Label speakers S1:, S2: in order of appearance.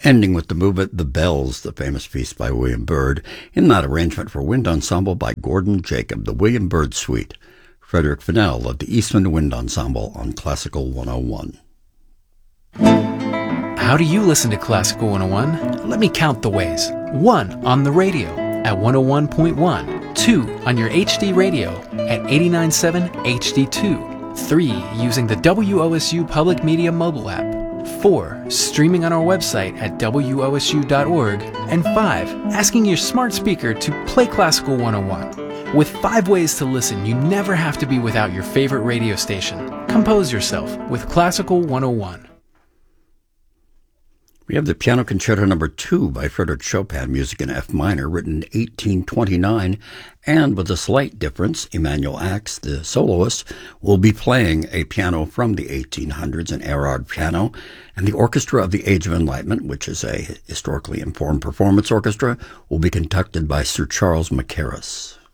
S1: ending with the movement The Bells, the famous piece by William Byrd, in that arrangement for wind ensemble by Gordon Jacob, the William Byrd Suite. Frederick Fennell of the Eastman Wind Ensemble on Classical 101.
S2: How do you listen to Classical 101? Let me count the ways. 1. On the radio at 101.1. 2. On your HD radio at 89.7 HD2. 3. Using the WOSU Public Media mobile app. 4. Streaming on our website at wosu.org. And 5. Asking your smart speaker to play Classical 101. With 5 ways to listen, you never have to be without your favorite radio station. Compose yourself with Classical 101.
S1: We have the Piano Concerto No. 2 by Frédéric Chopin, music in F minor, written in 1829, and with a slight difference, Emanuel Ax, the soloist, will be playing a piano from the 1800s, an Erard piano, and the Orchestra of the Age of Enlightenment, which is a historically informed performance orchestra, will be conducted by Sir Charles Mackerras.